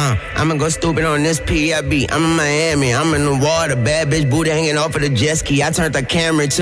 I'ma go stupid on this PIB. I'm in Miami, I'm in the water, bad bitch booty hanging off of the jet ski. I turned the camera to